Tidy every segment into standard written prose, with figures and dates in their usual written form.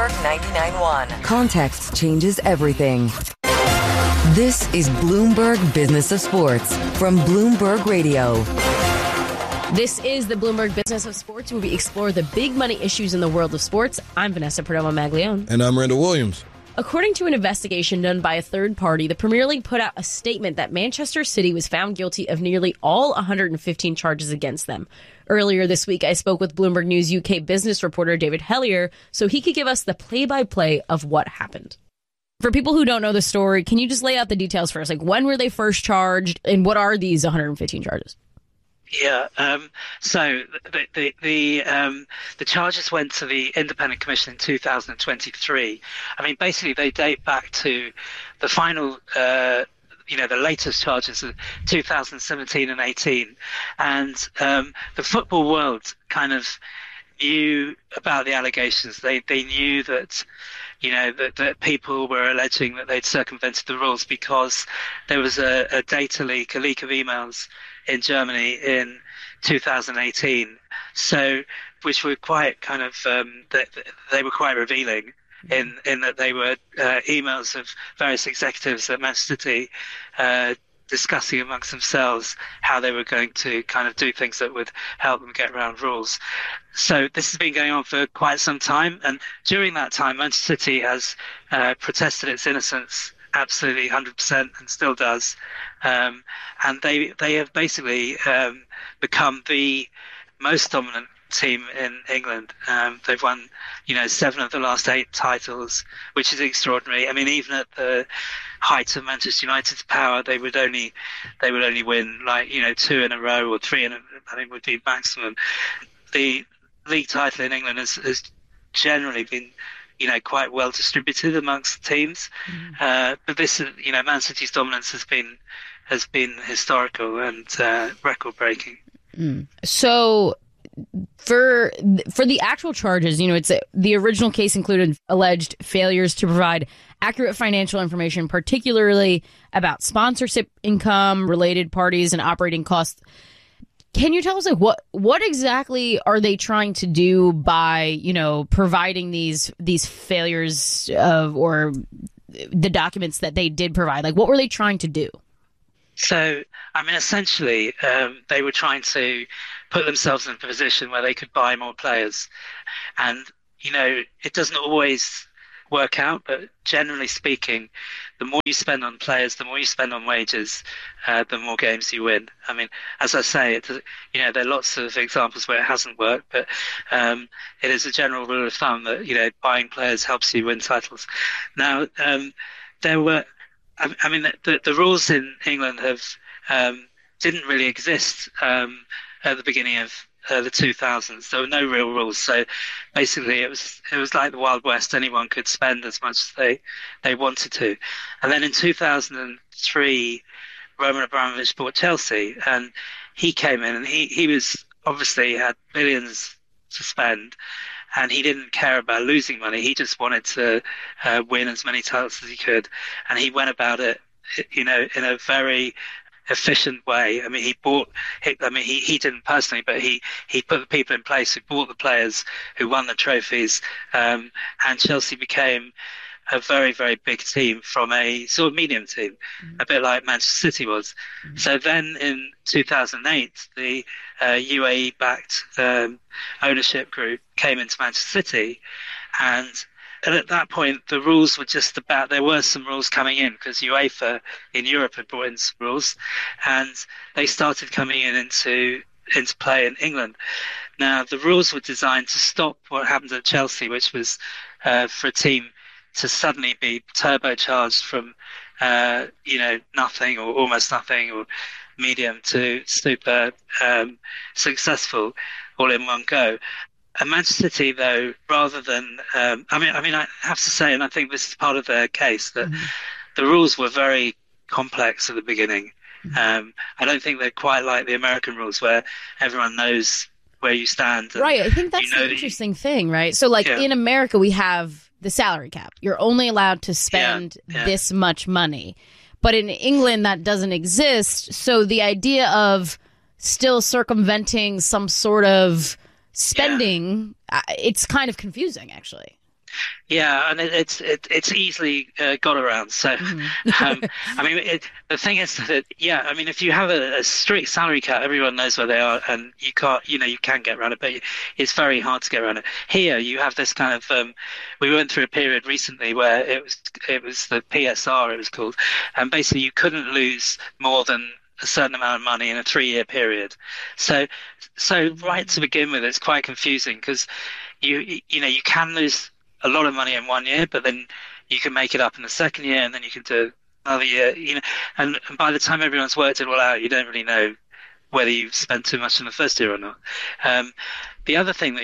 Bloomberg 99.1. Context changes everything. This is Bloomberg Business of Sports from Bloomberg Radio. This is the Bloomberg Business of Sports, where we explore the big money issues in the world of sports. I'm Vanessa Perdomo-Maglione. And I'm Randall Williams. According to an investigation done by a third party, the Premier League put out a statement that Manchester City was found guilty of nearly all 115 charges against them. Earlier this week, I spoke with Bloomberg News UK business reporter David Hellier so he could give us the play-by-play of what happened. For people who don't know the story, can you just lay out the details for us? Like, when were they first charged, and what are these 115 charges? Yeah, so the charges went to the Independent Commission in 2023. I mean, basically, they date back to the final, the latest charges of 2017 and 18. And the football world kind of knew about the allegations. They knew that, that people were alleging that they'd circumvented the rules because there was a data leak, a leak of emails in Germany in 2018, which were quite kind of they were quite revealing in that they were emails of various executives at Manchester City discussing amongst themselves how they were going to kind of do things that would help them get around rules. So this has been going on for quite some time, and during that time, Manchester City has protested its innocence absolutely 100% and still does. And they have basically become the most dominant team in England. They've won, 7 of the last 8 titles, which is extraordinary. I mean, even at the height of Manchester United's power, they would only win 2 in a row or 3 I think would be maximum. The league title in England has generally been quite well distributed amongst teams. But this, Man City's dominance has been historical and record breaking. So for the actual charges, it's the original case included alleged failures to provide accurate financial information, particularly about sponsorship income, related parties, and operating costs. Can you tell us what exactly are they trying to do by providing these failures or the documents that they did provide? Like, what were they trying to do? So, I mean, essentially, they were trying to put themselves in a position where they could buy more players, and it doesn't always work out, but generally speaking, the more you spend on players, the more you spend on wages, the more games you win. I mean, as I say, there are lots of examples where it hasn't worked, but it is a general rule of thumb that buying players helps you win titles. Now, there were, I mean, the rules in England didn't really exist at the beginning of the 2000s. There were no real rules, so basically it was like the Wild West. Anyone could spend as much as they wanted to. And then in 2003, Roman Abramovich bought Chelsea, and he came in, and he was obviously had billions to spend, and he didn't care about losing money. He just wanted to win as many titles as he could, and he went about it, in a very efficient way. I mean, he didn't personally, but he put the people in place who bought the players, who won the trophies, and Chelsea became a very, very big team from a sort of medium team, a bit like Manchester City was. So then in 2008, the UAE-backed ownership group came into Manchester City, and at that point, the rules were just about, there were some rules coming in because UEFA in Europe had brought in some rules, and they started coming into play in England. Now, the rules were designed to stop what happened at Chelsea, which was for a team to suddenly be turbocharged from, nothing or almost nothing or medium to super successful all in one go. And Manchester City, though, rather than, I have to say, and I think this is part of their case, that the rules were very complex at the beginning. I don't think they're quite like the American rules where everyone knows where you stand. Right. I think that's the interesting thing, right? So, in America, we have the salary cap. You're only allowed to spend this much money. But in England, that doesn't exist. So the idea of still circumventing some sort of spending, it's kind of confusing, actually. Yeah, and it's easily got around. So, I mean, the thing is that I mean, if you have a strict salary cap, everyone knows where they are, and you can't, you can get around it, but it's very hard to get around it. Here, you have this kind of. We went through a period recently where it was the PSR, it was called, and basically you couldn't lose more than a certain amount of money in a 3-year period. So right to begin with, it's quite confusing because you can lose a lot of money in 1 year, but then you can make it up in the second year, and then you can do another year, and by the time everyone's worked it all out, you don't really know whether you've spent too much in the first year or not. The other thing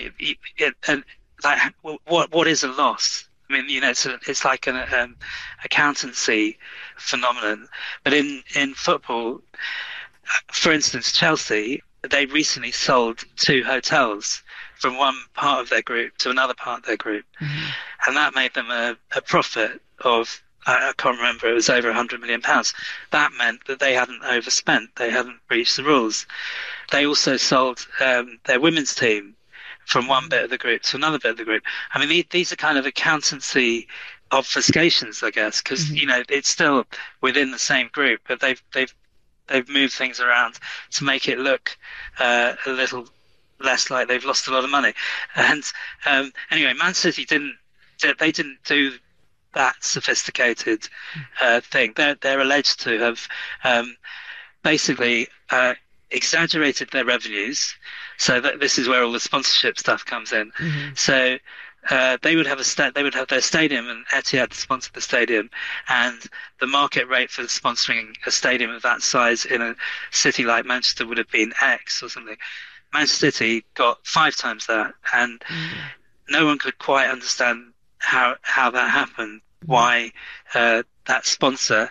that what is a loss? I mean, it's like an accountancy phenomenon, but in football, for instance, Chelsea, they recently sold 2 hotels from one part of their group to another part of their group. Mm-hmm. And that made them a profit of, I can't remember, it was over £100 million. That meant that they hadn't overspent, they hadn't breached the rules. They also sold their women's team from one bit of the group to another bit of the group. I mean, these are kind of accountancy obfuscations, I guess, because, mm-hmm. It's still within the same group, but they've moved things around to make it look a little less like they've lost a lot of money. And anyway, Man City didn't do that sophisticated thing. They're alleged to have basically exaggerated their revenues, so that this is where all the sponsorship stuff comes in. Mm-hmm. So they would have their stadium, and Etihad sponsored the stadium, and the market rate for sponsoring a stadium of that size in a city like Manchester would have been X or something. Manchester City got 5 times that, and no one could quite understand how that happened. Why that sponsor,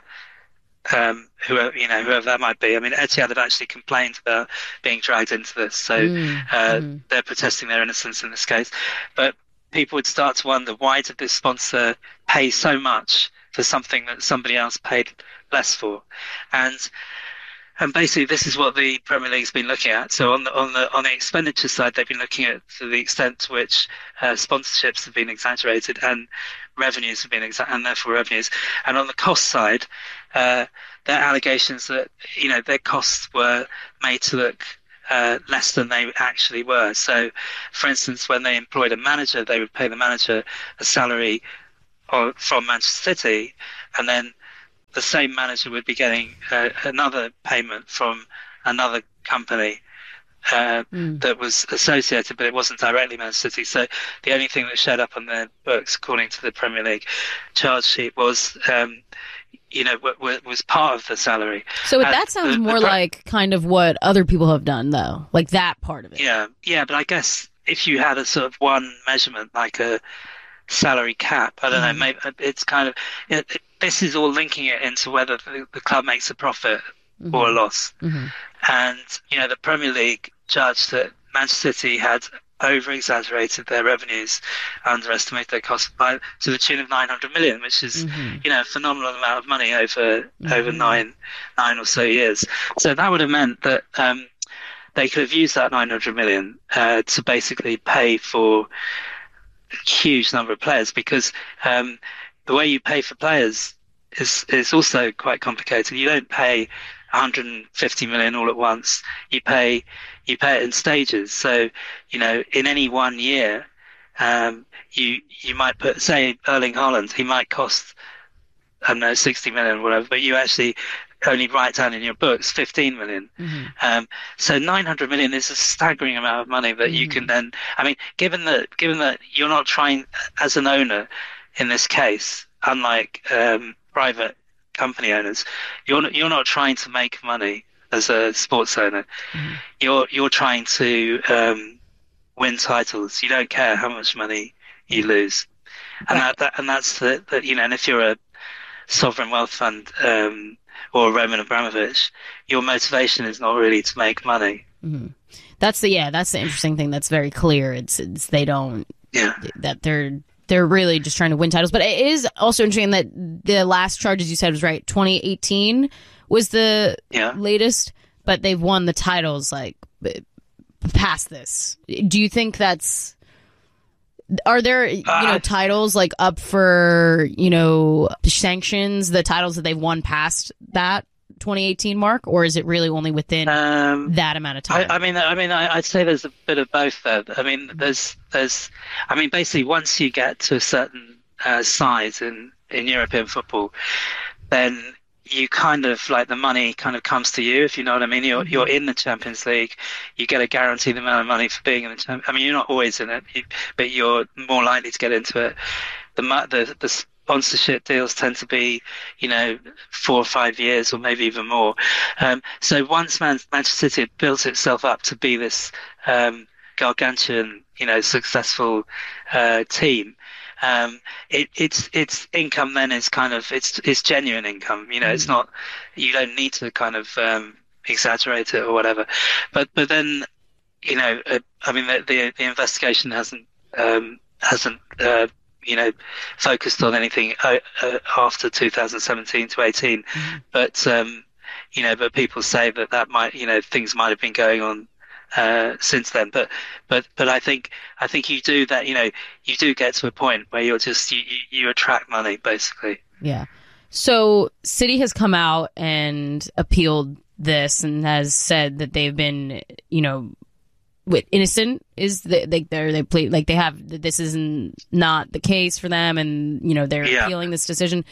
whoever that might be. I mean, Etihad have actually complained about being dragged into this, so they're protesting their innocence in this case. But people would start to wonder, why did this sponsor pay so much for something that somebody else paid less for? And basically, this is what the Premier League's been looking at. So on the expenditure side, they've been looking at the extent to which sponsorships have been exaggerated and revenues have been and therefore revenues. And on the cost side, their allegations that their costs were made to look less than they actually were. So, for instance, when they employed a manager, they would pay the manager a salary from Manchester City, and then the same manager would be getting another payment from another company that was associated, but it wasn't directly Manchester City. So the only thing that showed up on their books, according to the Premier League charge sheet, was was part of the salary. So that sounds more like kind of what other people have done, though, like that part of it. Yeah, but I guess if you had a sort of one measurement, like a salary cap, I don't know, maybe it's kind of this is all linking it into whether the club makes a profit or a loss. Mm-hmm. And the Premier League judged that Manchester City had over-exaggerated their revenues, underestimated their costs to the tune of 900 million, which is a phenomenal amount of money over nine or so years. So that would have meant that they could have used that 900 million to basically pay for a huge number of players, because the way you pay for players is also quite complicated. You don't pay 150 million all at once. You pay it in stages. So, in any 1 year, you might put, say, Erling Haaland, he might cost, 60 million or whatever, but you actually only write down in your books 15 million. Mm-hmm. So 900 million is a staggering amount of money that you can then, given that you're not trying, as an owner in this case, unlike private company owners, you're not trying to make money as a sports owner. You're trying to win titles. You don't care how much money you lose, and that's and if you're a sovereign wealth fund or Roman Abramovich, your motivation is not really to make money. Mm-hmm. That's the interesting thing. That's very clear. It's they don't that they're really just trying to win titles. But it is also interesting that the last charges you said was right. 2018 was the latest, but they've won the titles like past this. Do you think that's Are there, titles like up for, sanctions, the titles that they've won past that 2018 mark, or is it really only within that amount of time? I'd say there's a bit of both there. I mean, basically once you get to a certain size in European football, then you kind of like the money kind of comes to you, if you know what I mean. You're in the Champions League, you get a guaranteed amount of money for being in the Champions. I mean, you're not always in it, but you're more likely to get into it. The sponsorship deals tend to be, 4 or 5 years, or maybe even more. So once Manchester City had built itself up to be this gargantuan, successful team. Its income then is kind of it's genuine income. It's not, you don't need to kind of exaggerate it or whatever. But then the investigation hasn't focused on anything after 2017 to 18. But people say that might things might have been going on since then, but I think you do that. You do get to a point where you're just you attract money, basically. Yeah. So City has come out and appealed this and has said that they've been, innocent is they plead like they have that this is not the case for them, and they're appealing this decision.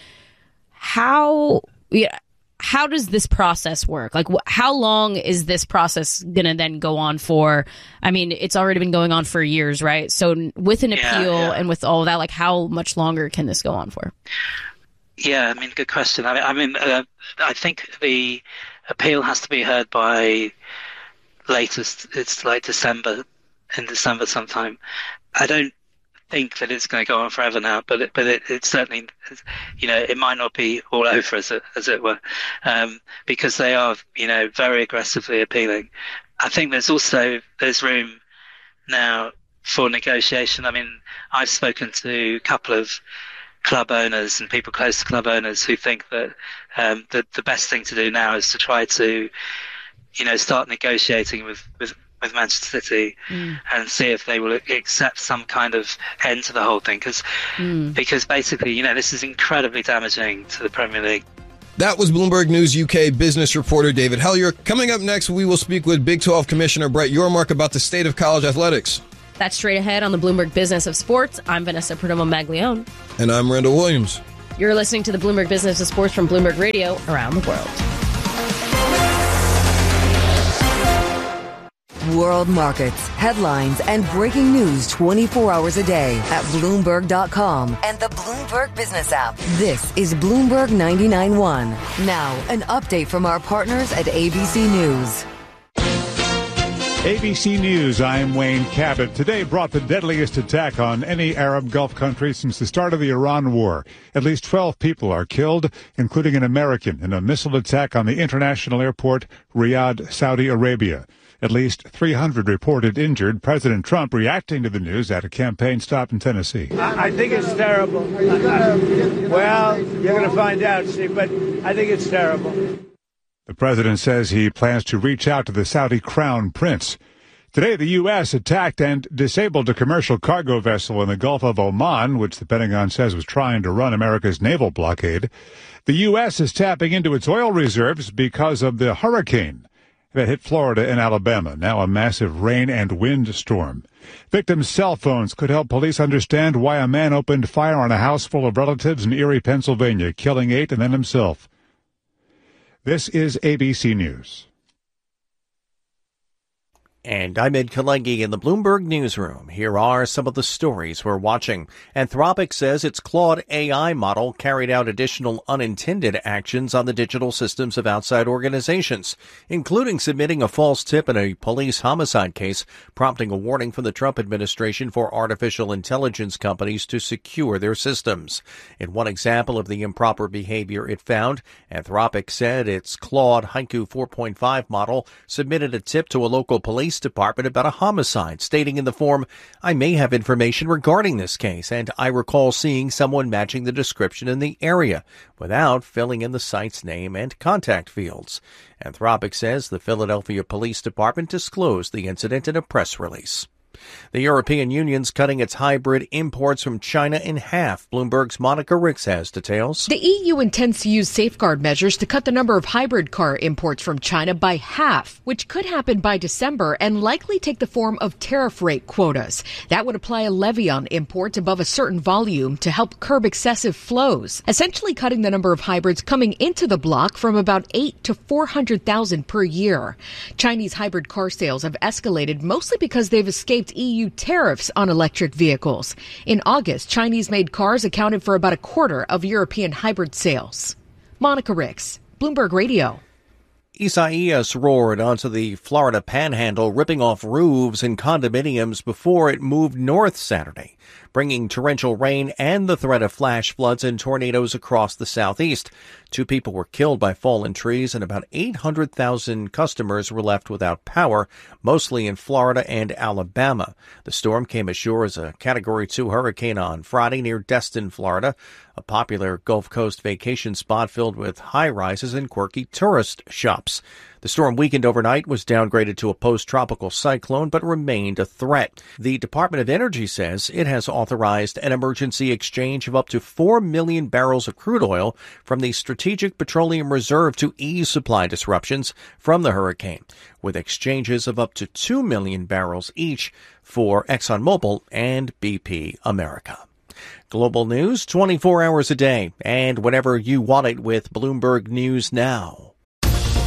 How does this process work? Like, how long is this process going to then go on for? I mean, it's already been going on for years, right? So with an appeal and with all of that, like, how much longer can this go on for? Yeah, I mean, good question. I think the appeal has to be heard by latest, it's like December sometime. I don't think that it's going to go on forever now, but it certainly, it might not be all over as it were, because they are, very aggressively appealing. I think there's room now for negotiation. I mean, I've spoken to a couple of club owners and people close to club owners who think that the best thing to do now is to try to, start negotiating with Manchester City and see if they will accept some kind of end to the whole thing, because basically, this is incredibly damaging to the Premier League. That was Bloomberg News UK business reporter David Hellyer. Coming up next, we will speak with Big 12 Commissioner Brett Yormark about the state of college athletics. That's straight ahead on the Bloomberg Business of Sports. I'm Vanessa Perdomo-Maglione. And I'm Randall Williams. You're listening to the Bloomberg Business of Sports from Bloomberg Radio around the world. World markets, headlines, and breaking news 24 hours a day at Bloomberg.com and the Bloomberg Business app. This is Bloomberg 99.1. Now, an update from our partners at ABC News. ABC News, I'm Wayne Cabot. Today brought the deadliest attack on any Arab Gulf country since the start of the Iran war. At least 12 people are killed, including an American, in a missile attack on the international airport, Riyadh, Saudi Arabia. At least 300 reported injured. President Trump reacting to the news at a campaign stop in Tennessee. I think it's terrible. Well, you're going to find out, Steve, but I think it's terrible. The president says he plans to reach out to the Saudi crown prince. Today, the U.S. attacked and disabled a commercial cargo vessel in the Gulf of Oman, which the Pentagon says was trying to run America's naval blockade. The U.S. is tapping into its oil reserves because of the hurricane that hit Florida and Alabama, now a massive rain and wind storm. Victims' cell phones could help police understand why a man opened fire on a house full of relatives in Erie, Pennsylvania, killing 8 and then himself. This is ABC News. And I'm Ed Kalegi in the Bloomberg Newsroom. Here are some of the stories we're watching. Anthropic says its Claude AI model carried out additional unintended actions on the digital systems of outside organizations, including submitting a false tip in a police homicide case, prompting a warning from the Trump administration for artificial intelligence companies to secure their systems. In one example of the improper behavior it found, Anthropic said its Claude Haiku 4.5 model submitted a tip to a local police department about a homicide, stating in the form, "I may have information regarding this case, and I recall seeing someone matching the description in the area," without filling in the site's name and contact fields. Anthropic says the Philadelphia Police Department disclosed the incident in a press release. The European Union's cutting its hybrid imports from China in half. Bloomberg's Monica Ricks has details. The EU intends to use safeguard measures to cut the number of hybrid car imports from China by half, which could happen by December and likely take the form of tariff rate quotas. That would apply a levy on imports above a certain volume to help curb excessive flows, essentially cutting the number of hybrids coming into the bloc from about 8 to 400,000 per year. Chinese hybrid car sales have escalated mostly because they've escaped EU tariffs on electric vehicles. In August, Chinese-made cars accounted for about a quarter of European hybrid sales. Monica Ricks, Bloomberg Radio. Isaias roared onto the Florida Panhandle, ripping off roofs and condominiums before it moved north Saturday, bringing torrential rain and the threat of flash floods and tornadoes across the southeast. 2 people were killed by fallen trees, and about 800,000 customers were left without power, mostly in Florida and Alabama. The storm came ashore as a Category 2 hurricane on Friday near Destin, Florida, a popular Gulf Coast vacation spot filled with high-rises and quirky tourist shops. The storm weakened overnight, was downgraded to a post-tropical cyclone, but remained a threat. The Department of Energy says it has authorized an emergency exchange of up to 4 million barrels of crude oil from the Strategic Petroleum Reserve to ease supply disruptions from the hurricane, with exchanges of up to 2 million barrels each for ExxonMobil and BP America. Global news 24 hours a day and whenever you want it with Bloomberg News Now.